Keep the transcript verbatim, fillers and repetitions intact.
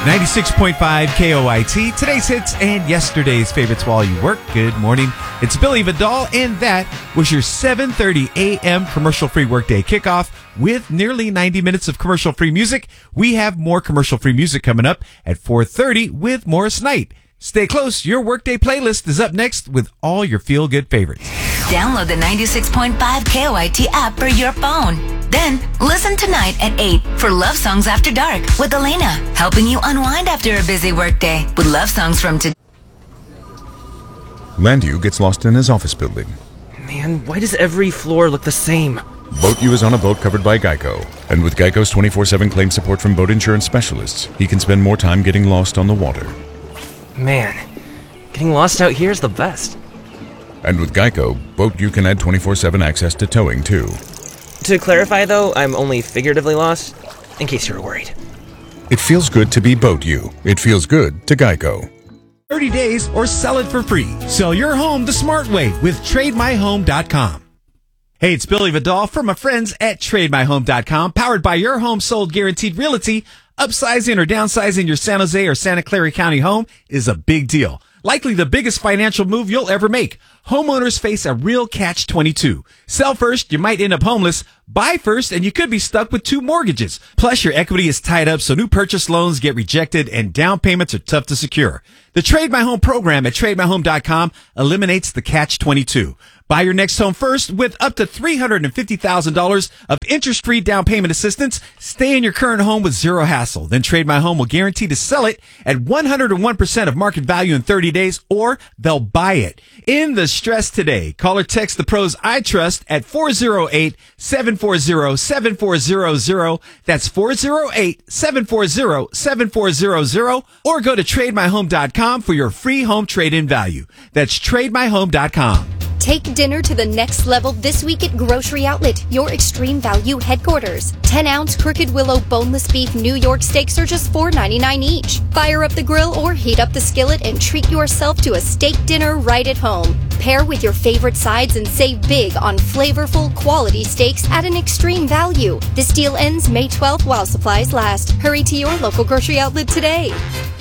ninety-six point five K O I T, today's hits and yesterday's favorites while you work. Good morning. It's Billy Vidal, and that was your seven thirty a.m. commercial-free workday kickoff with nearly ninety minutes of commercial-free music. We have more commercial-free music coming up at four thirty with Morris Knight. Stay close. Your workday playlist is up next with all your feel-good favorites. Download the ninety-six point five K O I T app for your phone. Then, listen tonight at eight for Love Songs After Dark with Elena, helping you unwind after a busy workday with love songs from today. Landu gets lost in his office building. Man, why does every floor look the same? BoatU is on a boat covered by Geico, and with Geico's twenty-four seven claim support from boat insurance specialists, he can spend more time getting lost on the water. Man, getting lost out here is the best. And with Geico, BoatU can add twenty-four seven access to towing, too. To clarify, though, I'm only figuratively lost, in case you were worried. It feels good to be BoatU. It feels good to Geico. thirty days or sell it for free. Sell your home the smart way with trade my home dot com. Hey, it's Billy Vidal from my friends at trade my home dot com, powered by Your Home Sold Guaranteed Realty. Upsizing or downsizing your San Jose or Santa Clara County home is a big deal. Likely the biggest financial move you'll ever make. Homeowners face a real catch twenty-two. Sell first, you might end up homeless. Buy first, and you could be stuck with two mortgages. Plus, your equity is tied up, so new purchase loans get rejected, and down payments are tough to secure. The Trade My Home program at trade my home dot com eliminates the catch twenty-two. Buy your next home first with up to three hundred fifty thousand dollars of interest-free down payment assistance. Stay in your current home with zero hassle. Then Trade My Home will guarantee to sell it at one hundred one percent of market value in thirty days, or they'll buy it. In the stress today, call or text the pros I trust at four oh eight, seven four zero, seven four zero zero. That's four oh eight, seven four zero, seven four zero zero. Or go to trade my home dot com for your free home trade-in value. That's trade my home dot com. Take dinner to the next level this week at Grocery Outlet, your extreme value headquarters. ten ounce Crooked Willow boneless beef New York steaks are just four ninety-nine each. Fire up the grill or heat up the skillet and treat yourself to a steak dinner right at home. Pair with your favorite sides and save big on flavorful, quality steaks at an extreme value. This deal ends May twelfth while supplies last. Hurry to your local Grocery Outlet today.